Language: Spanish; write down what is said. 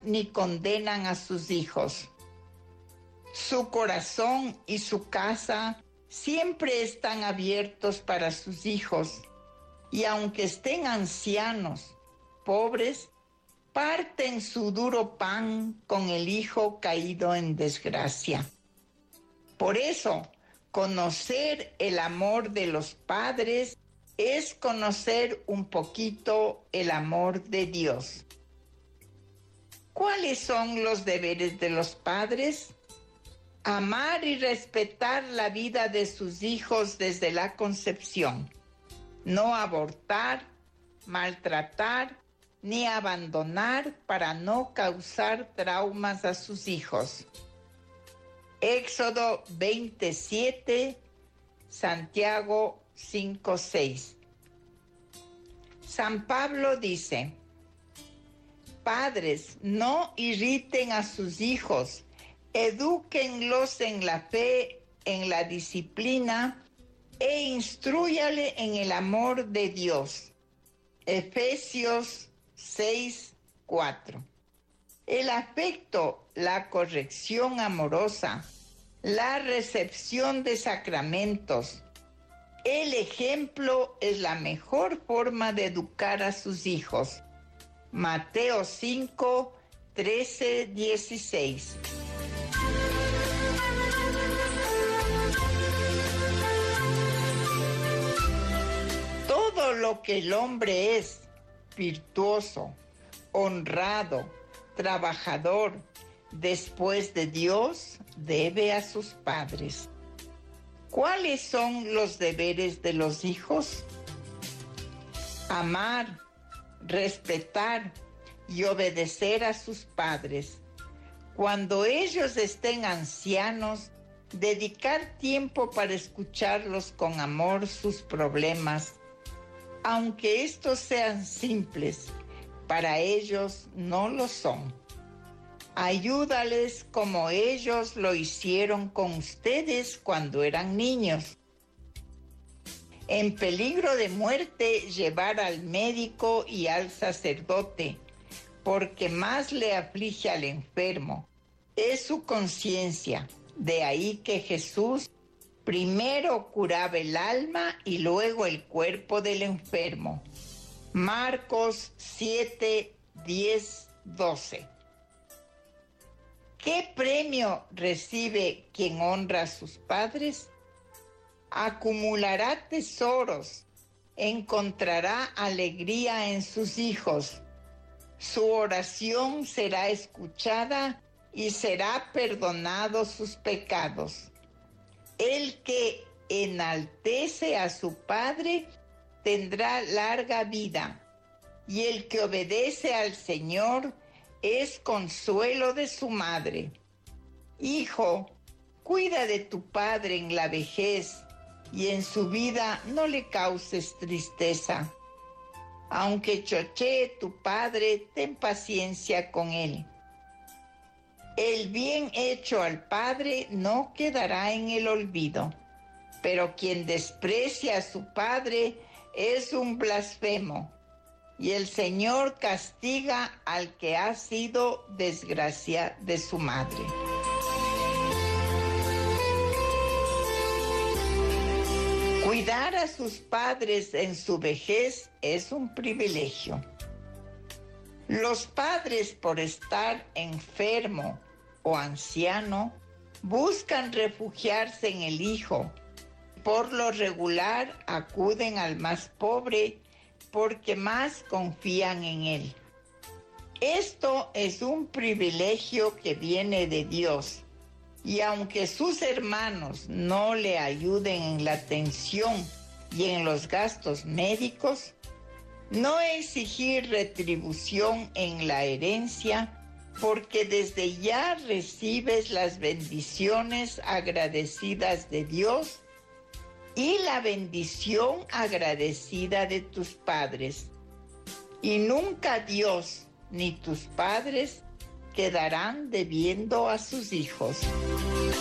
ni condenan a sus hijos. Su corazón y su casa siempre están abiertos para sus hijos, y aunque estén ancianos, pobres, parten su duro pan con el hijo caído en desgracia. Por eso, conocer el amor de los padres es conocer un poquito el amor de Dios. ¿Cuáles son los deberes de los padres? Amar y respetar la vida de sus hijos desde la concepción. No abortar, maltratar, ni abandonar para no causar traumas a sus hijos. Éxodo 27, Santiago 5:6. San Pablo dice: Padres, no irriten a sus hijos, edúquenlos en la fe, en la disciplina e instrúyale en el amor de Dios. Efesios 6:4. El afecto, la corrección amorosa, la recepción de sacramentos, el ejemplo es la mejor forma de educar a sus hijos. Mateo 5, 13, 16. Todo lo que el hombre es, virtuoso, honrado, trabajador, después de Dios, debe a sus padres. ¿Cuáles son los deberes de los hijos? Amar, respetar y obedecer a sus padres. Cuando ellos estén ancianos, dedicar tiempo para escucharlos con amor sus problemas, aunque estos sean simples, para ellos no lo son. Ayúdales como ellos lo hicieron con ustedes cuando eran niños. En peligro de muerte, llevar al médico y al sacerdote, porque más le aflige al enfermo es su conciencia. De ahí que Jesús primero curaba el alma y luego el cuerpo del enfermo. Marcos 7, 10, 12. ¿Qué premio recibe quien honra a sus padres? Acumulará tesoros, encontrará alegría en sus hijos. Su oración será escuchada y será perdonado sus pecados. El que enaltece a su padre tendrá larga vida, y el que obedece al Señor es consuelo de su madre. Hijo, cuida de tu padre en la vejez, y en su vida no le causes tristeza. Aunque chochee tu padre, ten paciencia con él. El bien hecho al padre no quedará en el olvido, pero quien desprecia a su padre es un blasfemo, y el Señor castiga al que ha sido desgracia de su madre. Cuidar a sus padres en su vejez es un privilegio. Los padres, por estar enfermo o anciano, buscan refugiarse en el hijo. Por lo regular acuden al más pobre porque más confían en él. Esto es un privilegio que viene de Dios, y aunque sus hermanos no le ayuden en la atención y en los gastos médicos, no exigir retribución en la herencia, porque desde ya recibes las bendiciones agradecidas de Dios y la bendición agradecida de tus padres. Y nunca Dios ni tus padres quedarán debiendo a sus hijos.